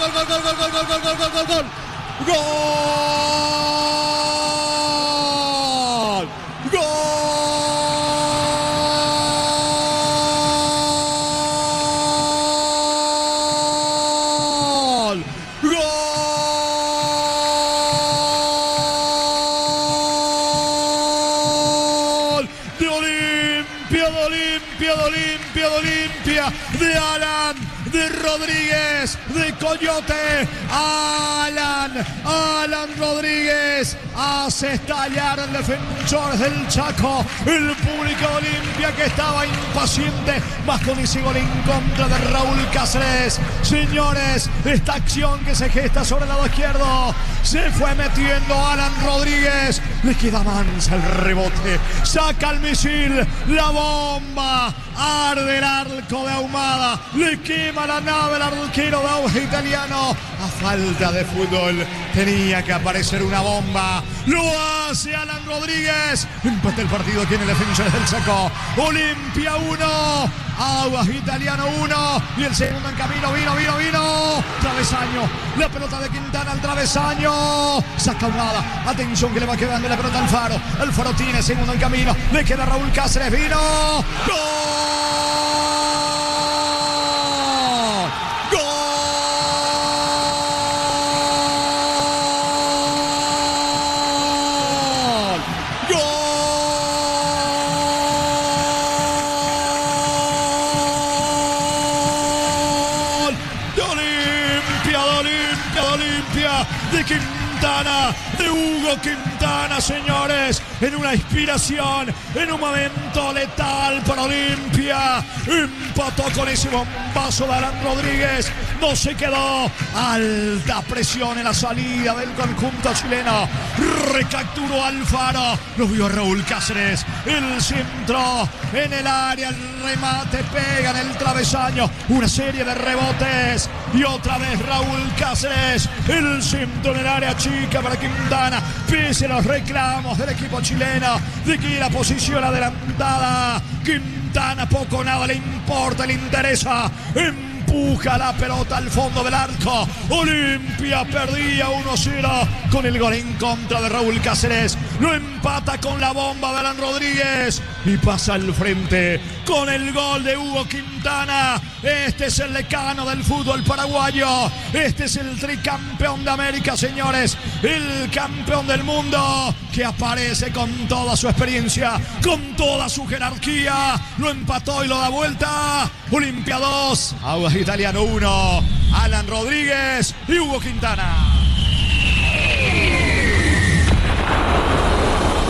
Gol, gol, gol, gol, gol, gol, gol, gol, gol, gol. ¡Gol! ¡Gol! ¡Gol! De Olimpia, de Olimpia, de Olimpia, de Olimpia, de Alan, de Rodríguez, de Coyote. Alan Rodríguez hace estallar el defensor del Chaco. El público de Olimpia que estaba impaciente, más con ese gol en contra de Raúl Cáceres. Señores, esta acción que se gesta sobre el lado izquierdo, se fue metiendo Alan Rodríguez, le queda mansa el rebote, saca el misil, la bomba, arde el arco de Ahumada, le quema la nave el arquero de Auge Italiano. A falta de fútbol tenía que aparecer una bomba, lo hace Alan Rodríguez, empata el partido aquí en el defensor del Chaco. Olimpia 1, Augas Italiano 1, y el segundo en camino, vino, travesaño, la pelota de Quintana al travesaño, saca Ahumada, atención que le va quedando la pelota al Faro, el Faro tiene segundo en camino, le queda Raúl Cáceres, vino, ¡gol! De Quintana, de Hugo Quintana, señores, en una inspiración, en un momento letal para Olimpia, empató con ese bombazo de Alan Rodríguez, no se quedó, alta presión en la salida del conjunto chileno, recapturó al Faro, lo vio Raúl Cáceres, el centro en el área, el remate pega en el travesaño, una serie de rebotes, y otra vez Raúl Cáceres, el centro en el área chica para Quintana, pese a los reclamos del equipo chileno de que la posición adelantada, Quintana poco o nada le importa, le interesa, empuja la pelota al fondo del arco. Olimpia perdía 1-0 con el gol en contra de Raúl Cáceres, lo empata con la bomba de Alan Rodríguez y pasa al frente con el gol de Hugo Quintana. Este es el decano del fútbol paraguayo, este es el tricampeón de América, señores, el campeón del mundo que aparece con toda su experiencia, con toda su jerarquía, lo empató y lo da vuelta. Olimpia 2, Augas Italiano 1, Alan Rodríguez y Hugo Quintana.